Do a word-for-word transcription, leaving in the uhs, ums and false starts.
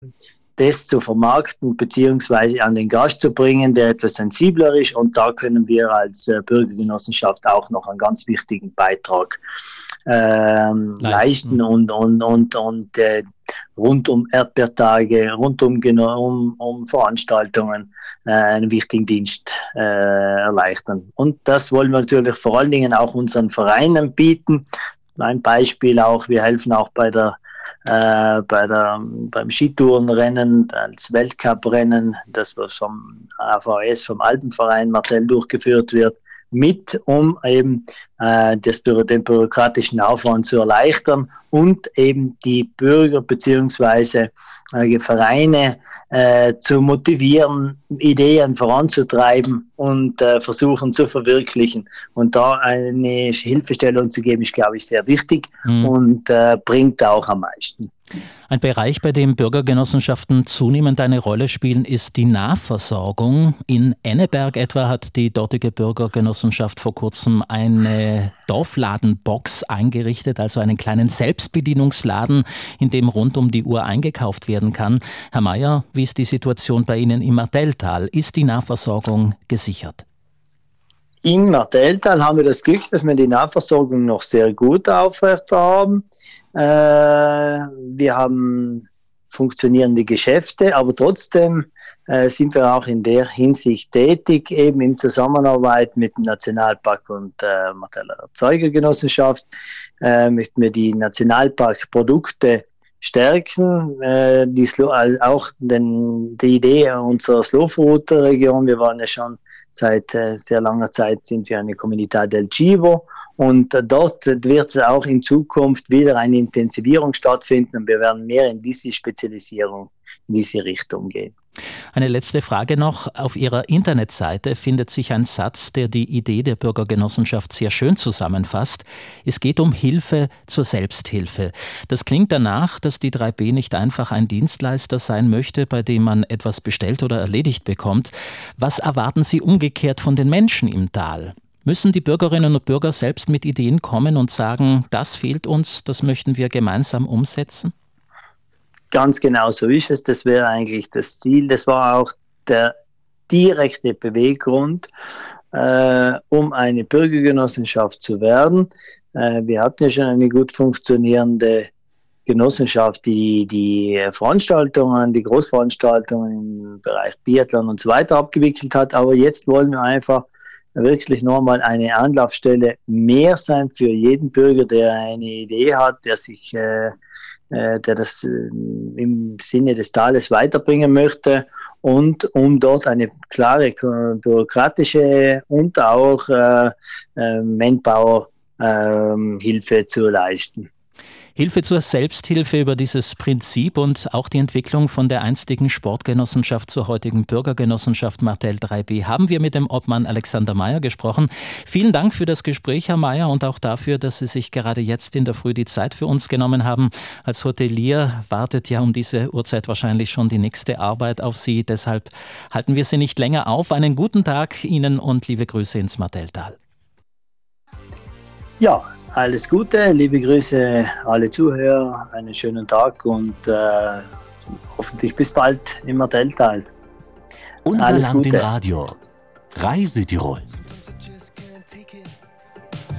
das zu vermarkten bzw. an den Gast zu bringen, der etwas sensibler ist. Und da können wir als äh, Bürgergenossenschaft auch noch einen ganz wichtigen Beitrag ähm, leisten, leisten und, und, und, und äh, rund um Erdbeertage, rund um, um, um Veranstaltungen äh, einen wichtigen Dienst äh, erleichtern. Und das wollen wir natürlich vor allen Dingen auch unseren Vereinen bieten. Ein Beispiel auch, wir helfen auch bei der Äh, bei der, beim Skitourenrennen, als Weltcuprennen, das was vom A V S, vom Alpenverein Martell durchgeführt wird, mit, um eben äh, das, den bürokratischen Aufwand zu erleichtern und eben die Bürger bzw. Äh, Vereine äh, zu motivieren, Ideen voranzutreiben und äh, versuchen zu verwirklichen. Und da eine Hilfestellung zu geben, ist, glaube ich, sehr wichtig mhm. und äh, bringt auch am meisten. Ein Bereich, bei dem Bürgergenossenschaften zunehmend eine Rolle spielen, ist die Nahversorgung. In Enneberg etwa hat die dortige Bürgergenossenschaft vor kurzem eine Dorfladenbox eingerichtet, also einen kleinen Selbstbedienungsladen, in dem rund um die Uhr eingekauft werden kann. Herr Meier, wie ist die Situation bei Ihnen im Martelltal? Ist die Nahversorgung gesichert? Im Martelltal haben wir das Glück, dass wir die Nahversorgung noch sehr gut aufrecht haben. Äh, wir haben funktionierende Geschäfte, aber trotzdem äh, sind wir auch in der Hinsicht tätig, eben in Zusammenarbeit mit dem Nationalpark und äh, Marteller Erzeugergenossenschaft, äh, möchten wir die Nationalparkprodukte stärken, äh, die Slo- also auch den, die Idee unserer Slowfood-Region. Wir waren ja schon seit äh, sehr langer Zeit sind wir eine Comunità del Cibo und äh, dort wird auch in Zukunft wieder eine Intensivierung stattfinden und wir werden mehr in diese Spezialisierung, in diese Richtung gehen. Eine letzte Frage noch. Auf Ihrer Internetseite findet sich ein Satz, der die Idee der Bürgergenossenschaft sehr schön zusammenfasst. Es geht um Hilfe zur Selbsthilfe. Das klingt danach, dass die drei B nicht einfach ein Dienstleister sein möchte, bei dem man etwas bestellt oder erledigt bekommt. Was erwarten Sie umgekehrt von den Menschen im Tal? Müssen die Bürgerinnen und Bürger selbst mit Ideen kommen und sagen, das fehlt uns, das möchten wir gemeinsam umsetzen? Ganz genau so ist es. Das wäre eigentlich das Ziel. Das war auch der direkte Beweggrund, äh, um eine Bürgergenossenschaft zu werden. Äh, wir hatten ja schon eine gut funktionierende Genossenschaft, die die Veranstaltungen, die Großveranstaltungen im Bereich Biathlon und so weiter abgewickelt hat. Aber jetzt wollen wir einfach wirklich nochmal eine Anlaufstelle mehr sein für jeden Bürger, der eine Idee hat, der sich äh, der das im Sinne des Tales weiterbringen möchte und um dort eine klare bürokratische und auch äh, Manpower-Hilfe äh, zu leisten. Hilfe zur Selbsthilfe über dieses Prinzip und auch die Entwicklung von der einstigen Sportgenossenschaft zur heutigen Bürgergenossenschaft Martell drei B haben wir mit dem Obmann Alexander Meier gesprochen. Vielen Dank für das Gespräch, Herr Meier, und auch dafür, dass Sie sich gerade jetzt in der Früh die Zeit für uns genommen haben. Als Hotelier wartet ja um diese Uhrzeit wahrscheinlich schon die nächste Arbeit auf Sie. Deshalb halten wir Sie nicht länger auf. Einen guten Tag Ihnen und liebe Grüße ins Martelltal. Ja, alles Gute, liebe Grüße alle Zuhörer, einen schönen Tag und äh, hoffentlich bis bald im Martelltal. Unser Land im Radio. Reise Tirol.